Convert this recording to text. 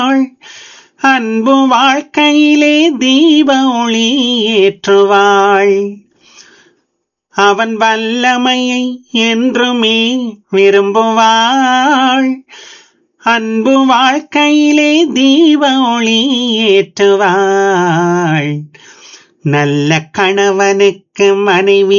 அன்பு வாழ்க்கையிலே தீப ஒளி ஏற்றுவாள். அவன் வல்லமையை என்றுமே விரும்புவாள். அன்பு வாழ்க்கையிலே தீப ஒளி ஏற்றுவாள். நல்ல கணவனுக்கு மனைவி